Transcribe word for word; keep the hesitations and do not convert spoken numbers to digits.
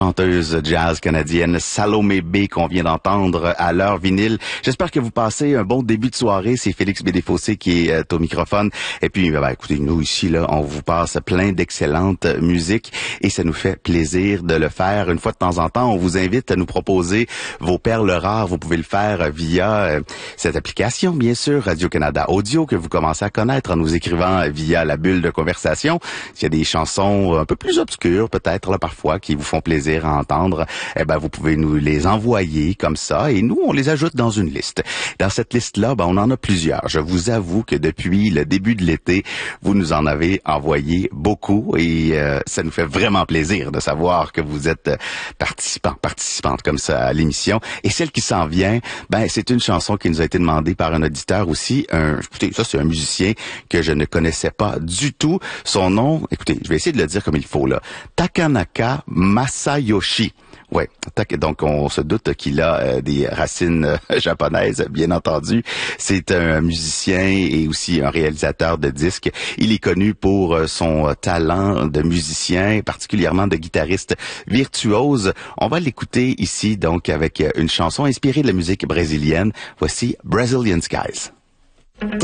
chanteuse jazz canadienne Salomé B qu'on vient d'entendre à l'heure vinyle. J'espère que vous passez un bon début de soirée. C'est Félix Bédéfossé qui est euh, au microphone. Et puis, ben, écoutez, nous ici, là, on vous passe plein d'excellentes musiques et ça nous fait plaisir de le faire. Une fois de temps en temps, on vous invite à nous proposer vos perles rares. Vous pouvez le faire via euh, cette application, bien sûr, Radio-Canada Audio, que vous commencez à connaître en nous écrivant via la bulle de conversation. S'il y a des chansons un peu plus obscures, peut-être, là, parfois, qui vous font plaisir à entendre, eh ben vous pouvez nous les envoyer comme ça et nous on les ajoute dans une liste. Dans cette liste-là, ben on en a plusieurs. Je vous avoue que depuis le début de l'été, vous nous en avez envoyé beaucoup et euh, ça nous fait vraiment plaisir de savoir que vous êtes participants, participantes comme ça à l'émission. Et celle qui s'en vient, ben c'est une chanson qui nous a été demandée par un auditeur aussi. Un, écoutez, ça c'est un musicien que je ne connaissais pas du tout. Son nom, écoutez, je vais essayer de le dire comme il faut là. Takanaka Masayoshi. Ouais, donc on se doute qu'il a euh, des racines euh, japonaises, bien entendu. C'est un musicien et aussi un réalisateur de disques. Il est connu pour euh, son talent de musicien, particulièrement de guitariste virtuose. On va l'écouter ici donc avec une chanson inspirée de la musique brésilienne. Voici Brazilian Skies.